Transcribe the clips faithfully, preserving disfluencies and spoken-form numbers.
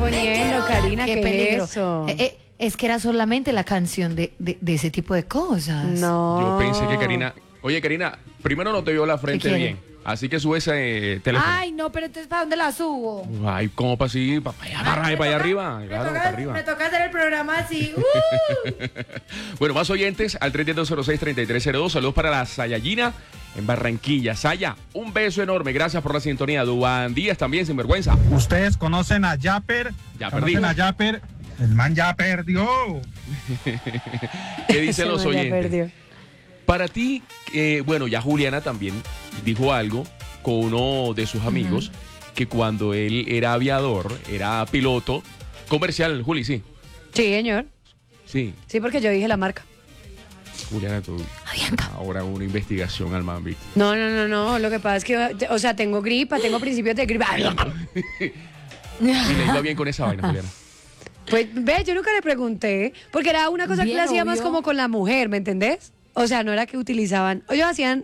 poniendo, Karina? Qué ¿Qué, peligro. es eso? Eh, eh, es que era solamente la canción de, de, de ese tipo de cosas. No. Yo pensé que Karina... Oye, Karina, primero no te vio la frente quiere? bien. Así que sube ese eh, teléfono. Ay, no, pero entonces ¿para dónde la subo? Ay, ¿cómo para así? Para allá, Ay, para, me para allá toca- arriba. Me Claro, toca, para arriba. me toca hacer el programa así. ¡Uh! Bueno, más oyentes al tres dos cero seis, tres tres cero dos. Saludos para la Sayayina en Barranquilla. Saya, un beso enorme. Gracias por la sintonía. Duan Díaz también, sin vergüenza. Ustedes conocen a Yapper. Ya perdí. Conocen a Yapper. El man ya perdió. ¿Qué dicen Ese los man ya oyentes? perdió. Para ti, eh, bueno, ya Juliana también dijo algo con uno de sus amigos, que cuando él era aviador, era piloto comercial, Juli, sí. Sí, señor. Sí, Sí, porque yo dije la marca. Juliana, tú ahora una investigación al man, ¿viste? No, no, no, no. Lo que pasa es que, o sea, tengo gripa, tengo principios de gripa. Y le iba bien con esa vaina, Juliana. Pues ve, yo nunca le pregunté, porque era una cosa Bien que le hacíamos obvio. como con la mujer, ¿me entendés? O sea, no era que utilizaban, ellos hacían,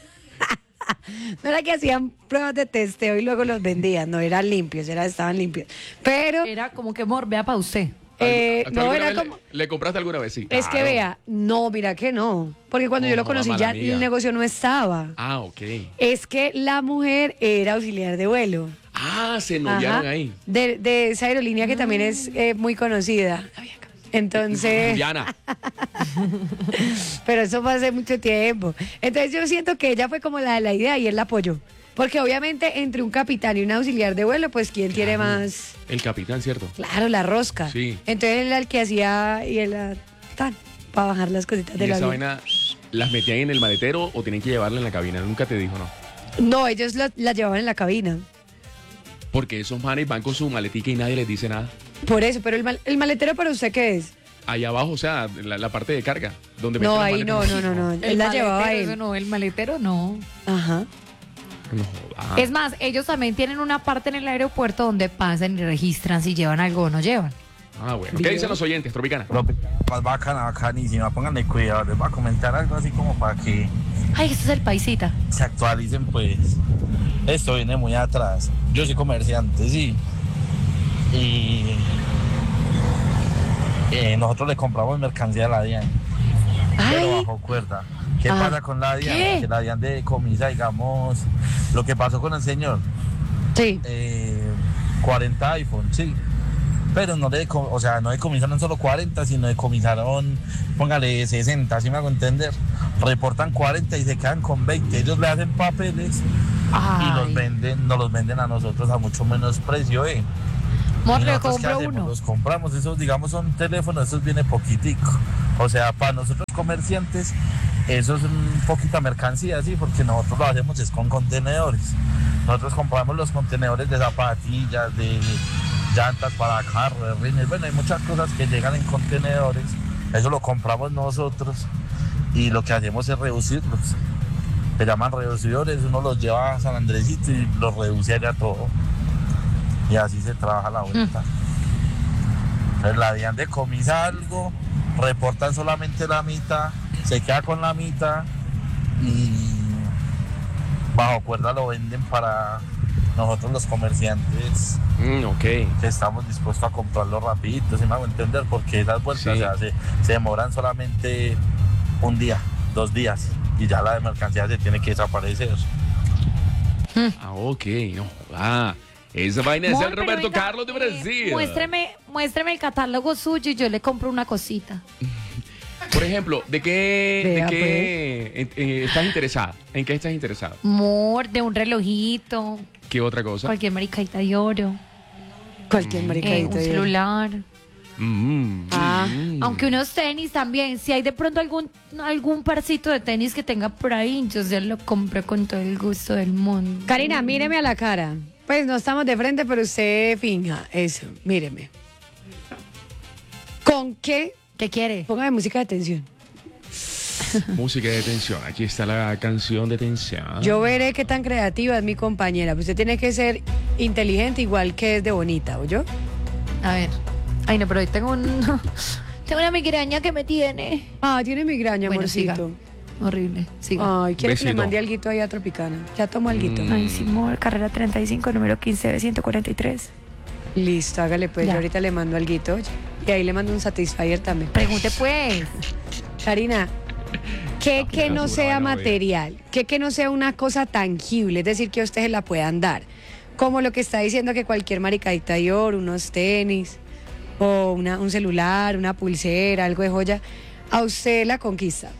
no era que hacían pruebas de testeo y luego los vendían, no eran limpios, era, estaban limpios. Pero, Era como que amor, vea para usted. eh, ¿Tú no alguna era vez le- como... ¿Le, compraste alguna vez? Sí. Es que Claro. vea, no, mira que no, porque cuando yo lo Oh, conocí mala ya amiga. el negocio no estaba. Ah, ok. Es que la mujer era auxiliar de vuelo. Ah, se noviaron Ajá, ahí. De, de esa aerolínea que también es eh, muy conocida. Entonces, Juliana. pero eso fue hace mucho tiempo. Entonces yo siento que ella fue como la de la idea y él la apoyó. Porque obviamente entre un capitán y un auxiliar de vuelo, pues ¿quién tiene más? El capitán, ¿cierto? Claro, la rosca. Sí. Entonces él era el que hacía y él era tan para bajar las cositas ¿Y del esa avión. vaina las metían en el maletero o tienen que llevarla en la cabina? Nunca te dijo, ¿no? No, ellos la, la llevaban en la cabina. Porque esos manes van con su maletica y nadie les dice nada. Por eso, pero el, mal- el maletero para usted ¿qué es? Allá abajo, o sea, la, la parte de carga. Donde meten No, las ahí no, maletas. no, no, no. El Él la llevaba maletero, eso él. no, el maletero no. Ajá. No jodas. Es más, ellos también tienen una parte en el aeropuerto donde pasan y registran si llevan algo o no llevan. Ah, bueno. ¿Qué dicen los oyentes, Tropicana? Más bacana, bacanísima, pónganle cuidado, les voy a comentar algo así como para que Ay, este es el paisita. se actualicen, pues. Esto viene muy atrás. Yo soy comerciante, sí. Y eh, nosotros le compramos mercancía a la DIAN, pero Ay, bajo cuerda. ¿Qué Ah, pasa con la DIAN? ¿qué? Que la DIAN decomisa, digamos, lo que pasó con el señor, sí. eh, cuarenta iPhone, sí. Pero no le, deco- o sea, no decomisaron solo cuarenta, sino decomisaron, póngale sesenta, ¿sí me hago entender? Reportan cuarenta y se quedan con veinte. Ellos le hacen papeles y los Ay. venden, nos los venden a nosotros a mucho menos precio, ¿eh? Amor, ¿Y le nosotros qué compro hacemos? uno. Los compramos, esos digamos son teléfonos, esos viene poquitico. O sea, para nosotros comerciantes, eso es un poquita mercancía, sí, porque nosotros lo hacemos es con contenedores. Nosotros compramos los contenedores de zapatillas, de llantas para carros, de rines, bueno, hay muchas cosas que llegan en contenedores, eso lo compramos nosotros y lo que hacemos es reducirlos. Se llaman reducidores, uno los lleva a San Andresito y los reduce allá todo. Y así se trabaja la vuelta. Entonces la DIAN decomisa algo, reportan solamente la mitad, se queda con la mitad y bajo cuerda lo venden para nosotros los comerciantes Mm, ok. que estamos dispuestos a comprarlo rapidito, si me hago entender, porque esas vueltas Sí. se, hace- se demoran solamente un día, dos días y ya la de mercancía se tiene que desaparecer. Ah, ok. No jodas. Esa vaina es Amor, el pero Roberto venga, Carlos de eh, Brasil. muéstreme, muéstreme el catálogo suyo y yo le compro una cosita. Por ejemplo, ¿de qué, de Vea, qué eh, eh, estás interesada? ¿En qué estás interesada? Amor, de un relojito, ¿Qué otra cosa? cualquier maricadita de oro, Cualquier eh, maricadito. un de- celular. Mm, Ah, mm. Aunque unos tenis también, si hay de pronto algún algún parcito de tenis que tenga por ahí, yo se lo compro con todo el gusto del mundo. Karina, míreme a la cara. Pues no estamos de frente, pero usted finja eso. Míreme. ¿Con qué? ¿Qué quiere? Póngame música de tensión. Música de tensión. Aquí está la canción de tensión. Yo veré qué tan creativa es mi compañera. Usted tiene que ser inteligente igual que es de bonita, ¿oyó? A ver. Ay, no, pero hoy tengo un tengo una migraña que me tiene. Ah, tiene migraña, Bueno, amorcito. siga. Horrible. Siga. Ay, quiere que le Besito. mande alguito ahí a Tropicana. Ya tomo alguito. Mm. Ay, sí, amor, carrera treinta y cinco, número quince B ciento cuarenta y tres. Listo, hágale pues, Ya. yo ahorita le mando alguito, oye. Y ahí le mando un Satisfyer también. Pregunte pues. Karina, ¿qué que no Apenas sea una vaina, material? ¿Qué que no sea una cosa tangible? Es decir, que a ustedes la puedan dar. Como lo que está diciendo que cualquier maricadita de oro, unos tenis, o una, un celular, una pulsera, algo de joya, a usted la conquista.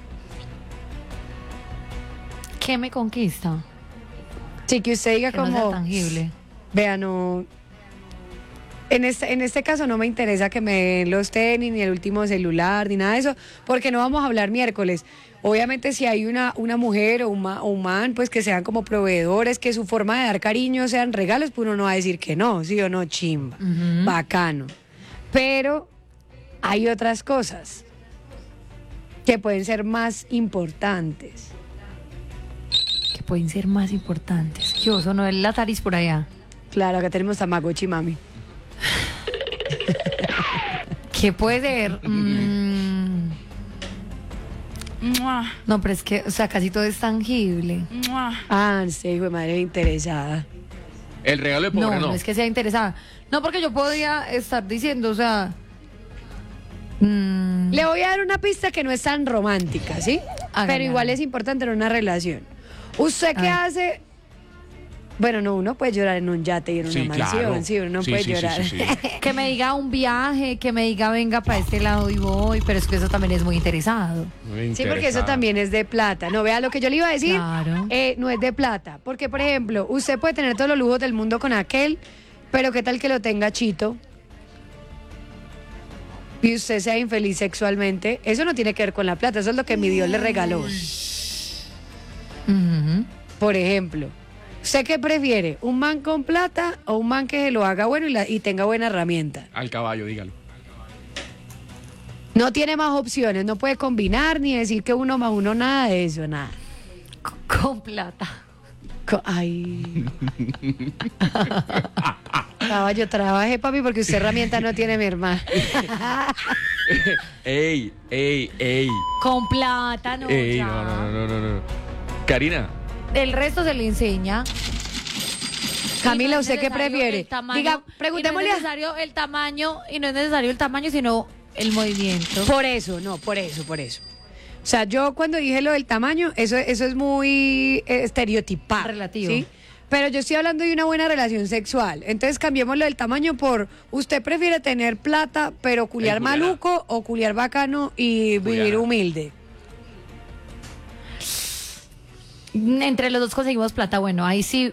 ¿Qué me conquista? Sí, que usted diga Que no como... sea tangible. Vea, no... En este, en este caso no me interesa que me den los tenis, ni el último celular, ni nada de eso, porque no vamos a hablar miércoles. Obviamente si hay una, una mujer o un, ma- o un man, pues que sean como proveedores, que su forma de dar cariño sean regalos, pues uno no va a decir que no, sí o no, chimba, Ujú. bacano. Pero hay otras cosas que pueden ser más importantes. Que pueden ser más importantes. Yo, eso no es la taris por allá. Claro, acá tenemos Tamagotchi, mami. ¿Qué puede ser? Mm, Mua, no, pero es que, o sea, casi todo es tangible. mua. Ah, sí, hijo de madre interesada. El regalo de No, pobre no, no. es que sea interesada. No, porque yo podría estar diciendo, o sea. mm, Le voy a dar una pista que no es tan romántica, ¿sí? Hágale, Pero igual hágale. es importante en una relación. ¿Usted qué ver. hace? Bueno, no, uno puede llorar en un yate y en una Sí, mansión, claro. sí, uno Sí, puede sí, sí, llorar. sí, sí. que me diga un viaje, que me diga venga para este lado y voy, pero es que eso también es muy interesado. Muy Sí, porque eso interesada. también es de plata. No, vea, lo que yo le iba a decir, Claro. eh, no es de plata. Porque, por ejemplo, usted puede tener todos los lujos del mundo con aquel, pero ¿qué tal que lo tenga chito? Y usted sea infeliz sexualmente. Eso no tiene que ver con la plata, eso es lo que mi Dios le regaló. Ujú. Por ejemplo, ¿usted qué prefiere? ¿Un man con plata o un man que se lo haga bueno y, la- y tenga buena herramienta? Al caballo, dígalo. No tiene más opciones, no puede combinar ni decir que uno más uno, nada de eso, nada. C- Con plata. Co- Ay. Caballo, trabaje, papi, porque usted herramienta no tiene, mi hermano. ey, ey, ey. Con plata, no. ey, ya. no, no, no, no, no, no. Karina, El resto se le enseña. Camila, Y no es ¿usted qué necesario prefiere? el tamaño, Diga, y no preguntémosle es a- necesario el tamaño, y no es necesario el tamaño, sino el movimiento. Por eso, no, por eso, por eso. O sea, yo cuando dije lo del tamaño, eso, eso es muy eh, estereotipado. Relativo. ¿sí? Pero yo estoy hablando de una buena relación sexual. Entonces cambiemos lo del tamaño por, ¿usted prefiere tener plata pero culiar Ey, Juliana. maluco o culiar bacano y vivir Juliana. humilde? Entre los dos conseguimos plata, bueno, ahí sí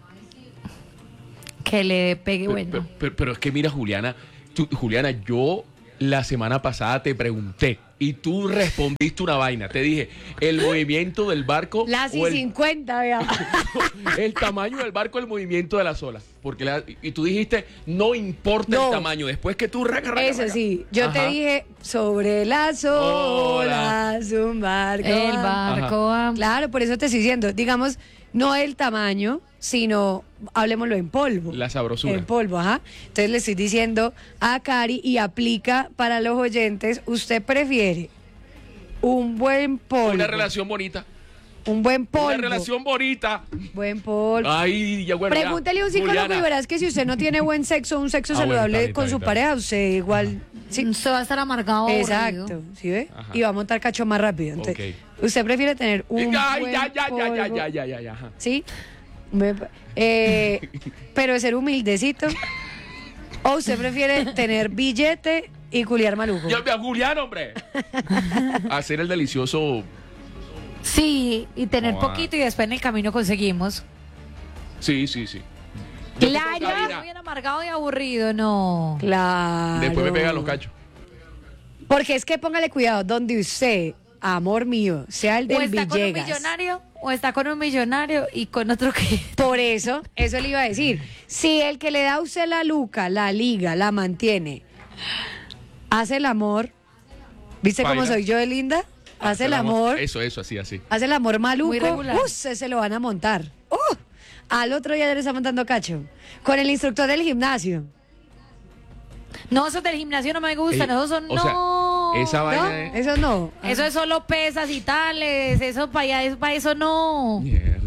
que le pegue Pero, bueno. pero- pero es que mira, Juliana, tú- Juliana, yo la semana pasada te pregunté y tú respondiste una vaina. Te dije, el movimiento del barco Las y o el, cincuenta, vea. el tamaño del barco, el movimiento de las olas. Porque la- y tú dijiste, no importa No. el tamaño. Después que tú raca, raca, Eso raca. sí, yo te Ajá. dije, sobre las olas, un barco. El barco va- Claro, por eso te estoy diciendo, digamos, no el tamaño, sino, hablemoslo en polvo. La sabrosura. En polvo, ajá. Entonces le estoy diciendo a Cari y aplica para los oyentes, ¿usted prefiere un buen polvo? Una relación bonita. Un buen polvo. Una relación bonita. Buen polvo. Ay, ya bueno. ya. Pregúntale a un psicólogo Juliana. y verás que si usted no tiene buen sexo, un sexo Ah, bueno, saludable está bien, con está su bien, está pareja, usted igual... Sí. Usted va a estar amargado. Exacto, aburrido. ¿sí ve? Ajá. Y va a montar cacho más rápido. Entonces, ¿usted prefiere tener un Ay, buen ya, ya, ya, ya, polvo? ya, ya, ya, ya. ajá. ¿Sí? Me- eh, pero ser humildecito. ¿O usted prefiere tener billete y culiar maluco? Ya, ya, Julián, hombre. Hacer el delicioso. Sí, y tener Oh, poquito y después en el camino conseguimos. Sí, sí, sí. Yo fui con Claro, Karina. muy bien amargado y aburrido, no. Claro. Después me pegan los cachos. Porque es que póngale cuidado, donde usted, amor mío, sea el O del está con un Villegas. millonario, o está con un millonario y con otro que... Por eso, eso le iba a decir. Si el que le da a usted la luca, la liga, la mantiene, hace el amor, ¿viste cómo Baila. soy yo de linda? Hace el amor, Eso, eso, así, así. hace el amor maluco, Muy regular. ¡uh! se, se lo van a montar. ¡Uh! Al otro día ya le está montando cacho. Con el instructor del gimnasio. No, esos del gimnasio no me gustan, Eh, esos son... o sea, no. esa ¿No? vaina es. Eso no. Eso es solo pesas y tales, eso para allá, es para eso no. Mierda.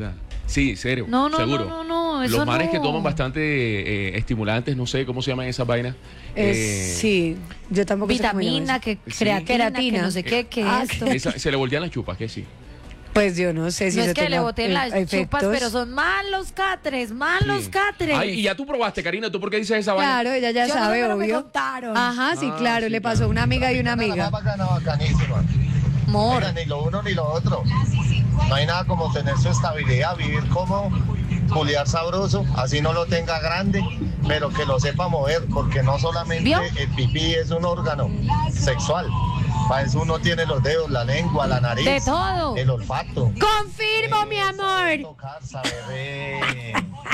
Sí, serio. No, no, seguro. no, no, no, eso Los manes no. que toman bastante eh, estimulantes, no sé cómo se llaman esas vainas. Es- Eh, sí, yo tampoco sé cómo Vitamina, llama que Sí. creatina, Queratina. que no sé qué, que Ah, esto. esa- se le voltean las chupas, que sí. eso. Pues yo no sé si No es eso que le tenga, boten eh, las chupas, efectos. pero son malos catres, malos Sí. catres. Ay, y ya tú probaste, Karina, ¿tú por qué dices esa vaina? Claro, ella ya Yo no sabe, sé, pero me obvio. contaron. Ajá, sí, Ah, claro, sí, le claro. pasó a una amiga y una amiga. Bacana, bacanísima. Amor. Oiga, ni lo uno ni lo otro. No hay nada como tener su estabilidad, vivir cómodo, culiar sabroso, así no lo tenga grande, pero que lo sepa mover, porque no solamente ¿Vio? el pipí es un órgano sexual. Para eso uno tiene los dedos, la lengua, la nariz, De todo. el olfato. Confirmo, mi amor. Tocar, saber, eh,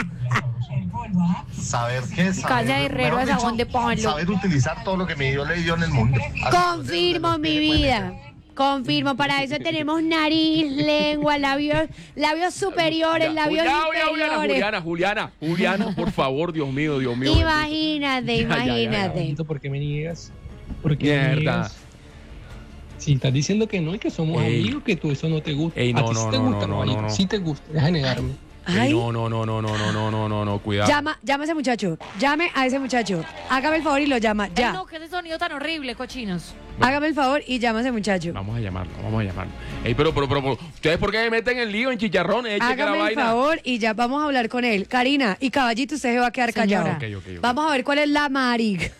saber qué, saber, Casa de herrero mejor a sabón dicho, de palo. saber utilizar todo lo que mi Dios le dio en el mundo. Así Confirmo, mi vida. Confirmo, para eso tenemos nariz, lengua, labios, labios superiores, labios Juliana, Juliana, inferiores. Juliana, Juliana, Juliana, por favor, Dios mío, Dios mío. Imagínate, Ya, ya, ya, ya. imagínate. ¿Por qué me niegas? ¿Por qué me Mierda. niegas? Si estás diciendo que no y que somos Ey. amigos, que tú eso no te gusta. Ey, no, a ti no, sí te no, gusta, no, no, caballito, no. sí te gusta, deja de negarme. Ey, Ay. no, no, no, no, no, no, no, no, no, no, cuidado. Llama, llama a ese muchacho. Llame a ese muchacho. Hágame el favor y lo llama. Ay, Ya. no, que ese sonido tan horrible, cochinos. Hágame el favor y llama a ese muchacho. Vamos a llamarlo, vamos a llamarlo. Ey, pero, pero, pero, pero, ¿ustedes por qué me meten en lío, en chicharrones? Eche que la Hágame el vaina. favor y ya vamos a hablar con él. Karina y Caballito, usted se va a quedar Señora. callado. Ok, ok, ok. Vamos a ver cuál es la marica.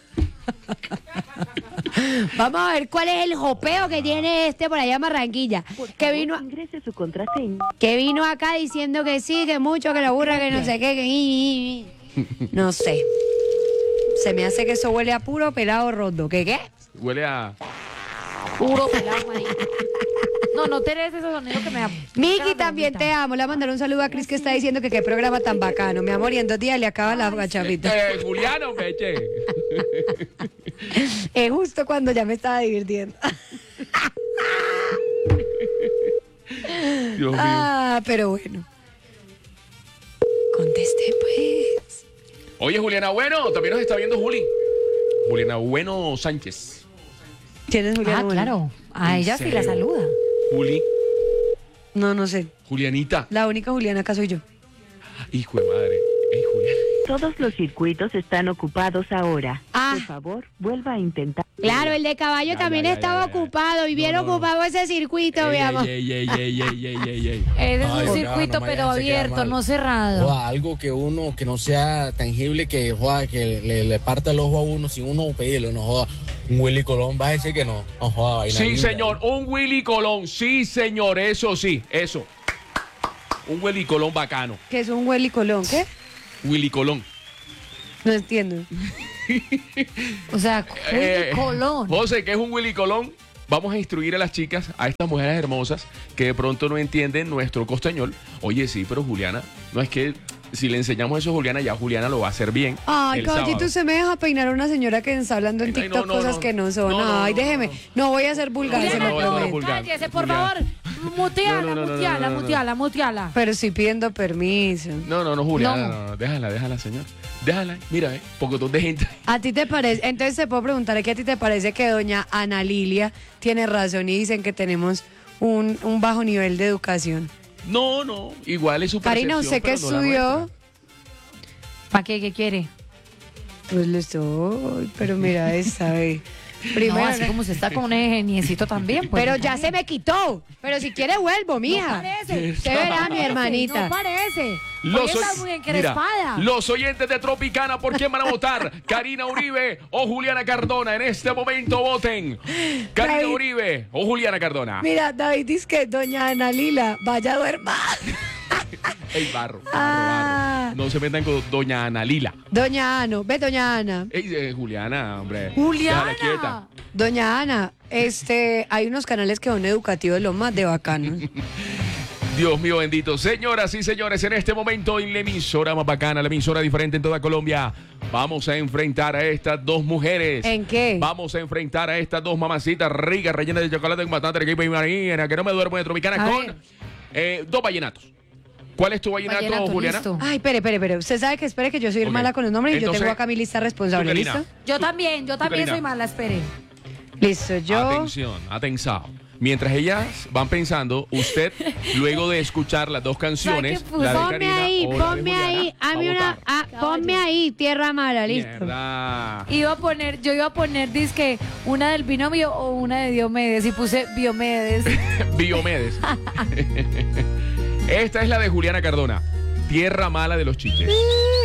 Vamos a ver cuál es el jopeo que tiene este por allá en Barranquilla. Que vino, a- Ingrese su contraseña. que vino acá diciendo que sí, que mucho, que lo aburra, que no sé qué, que... No sé. Se me hace que eso huele a puro pelado roto. ¿Qué qué? Huele a... Puro pelado, marica. No, no tenés ese sonido que me da. Miki, también te amo. Le voy a mandar un saludo a Cris que está diciendo que qué programa tan bacano. Mi amor, y en dos días le acaba la gachapita. Eh, Juliana, peche. Es justo cuando ya me estaba divirtiendo. Dios mío. Ah, pero bueno. Conteste, pues. Oye, Juliana Bueno, también nos está viendo Juli. Juliana Bueno Sánchez. ¿Quién es Juliana Ah, Bueno? claro. A ¿En ella sí serio? la saluda. Juli. No, no sé. Julianita. La única Juliana acá soy yo. Hijo de madre. Ey, Juliana. Todos los circuitos están ocupados ahora. Ah. Por favor, vuelva a intentar. Claro, el de caballo Ya, también ya, ya, estaba ya, ya. ocupado y bien No, no, no. ocupado ese circuito, mi Ey, amor. ey, ey, ey, ey, ey, ey, ey. Ese es Ay, un no, circuito, no me pero hagas quedar abierto, mal. no cerrado. Joda, algo que uno, que no sea tangible, que joda, que le, le parta el ojo a uno sin uno pedirlo, no joda. Un Willy Colón va a decir que no, no joda, vaina Sí, linda. señor, un Willy Colón. Sí, señor, eso sí, eso. Un Willy Colón bacano. Que es un Willy Colón, ¿qué? Willy Colón. No entiendo. O sea, Eh, Willy Colón. José, ¿qué es un Willy Colón? Vamos a instruir a las chicas, a estas mujeres hermosas que de pronto no entienden nuestro costañol. Oye, sí, pero Juliana, no es que si le enseñamos eso a Juliana, ya Juliana lo va a hacer bien. Ay, el caballito, sábado. usted me deja peinar a una señora que está hablando en Ay, no, TikTok no, cosas no. que no son. No, no, Ay, no, déjeme. no. No voy a ser vulgar, se Juliana, me no, no, no, promete. vulgar. cállese, por Juliana. favor. Muteala, No, no, no, no, muteala, no, no, no. muteala, muteala. Pero estoy pidiendo permiso. No, no, no, Juliana, No. no, no, déjala, déjala, señor. Déjala, mira, eh, pocotón de gente. ¿A ti te parece? Entonces te puedo preguntar, ¿qué a ti te parece que doña Ana Lilia tiene razón y dicen que tenemos un, un bajo nivel de educación? No, no, igual es su Karina, percepción, ¿usted qué pero no la estudió? nuestra. ¿Para qué? ¿Qué quiere? Pues lo estoy, pero mira esta vez. No, Primero, así como usted está con un geniecito también. Pues, pero ya se me quitó. Pero si quiere vuelvo, No mija. parece. Usted verá, mi hermanita. No parece. Los, Hoy estás oy- muy mira, encrespada. los oyentes de Tropicana, ¿por quién van a votar? ¿Karina Uribe o Juliana Cardona? En este momento voten. ¿Karina David. Uribe o Juliana Cardona? Mira, David dice que doña Ana Lila vaya a duerma. Ey, barro, barro, Ah. barro. No se metan con doña Ana Lila. Doña Ana, ve, doña Ana. Ey, eh, Juliana, hombre. Juliana. Déjala quieta. Doña Ana, este, hay unos canales que son educativos los más de bacanos. Dios mío bendito. Señoras y señores, en este momento en la emisora más bacana, la emisora diferente en toda Colombia, vamos a enfrentar a estas dos mujeres. ¿En qué? Vamos a enfrentar a estas dos mamacitas ricas, rellenas de chocolate con bastante equipo y marina, que no me duermo de Tropicana, A con ver. eh, dos vallenatos. ¿Cuál es tu vallenato, Vallenato, Juliana? listo. Ay, espere, espere, espere. Usted sabe que espere que yo soy Ok. mala con los nombres y yo Entonces, tengo acá mi lista responsable. tú, Karina. ¿Listo? Yo también, yo también Karina. soy mala, espere. Listo, yo. Atención, atención. Mientras ellas van pensando, usted, luego de escuchar las dos canciones, ¿Sabe qué puso? la de Ponme Karina ahí, o la de ponme Juliana, ahí, va a hazme una, votar. ah, ponme ahí, tierra mala, listo. Mierda. Iba a poner, yo iba a poner, dizque, una del binomio o una de Diomedes, y puse Diomedes. Biomedes. Esta es la de Juliana Cardona. Tierra mala de los chiches.